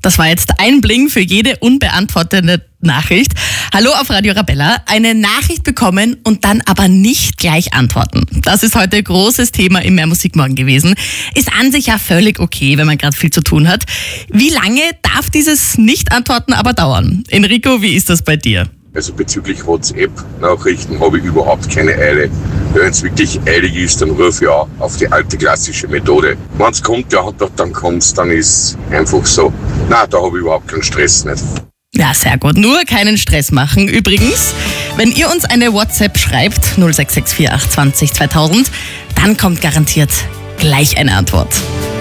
Das war jetzt ein Bling für jede unbeantwortete Nachricht. Hallo auf Radio Arabella. Eine Nachricht bekommen und dann aber nicht gleich antworten. Das ist heute großes Thema im Mehr Musik Morgen gewesen. Ist an sich ja völlig okay, wenn man gerade viel zu tun hat. Wie lange darf dieses Nicht-Antworten aber dauern? Enrico, wie ist das bei dir? Also bezüglich WhatsApp-Nachrichten habe ich überhaupt keine Eile. Wenn es wirklich eilig ist, dann rufe ich auch auf die alte klassische Methode. Wenn es kommt, ja, dann kommt es, dann ist einfach so. Nein, da habe ich überhaupt keinen Stress nicht. Ja, sehr gut. Nur keinen Stress machen. Übrigens, wenn ihr uns eine WhatsApp schreibt, 0664 820 2000, dann kommt garantiert gleich eine Antwort.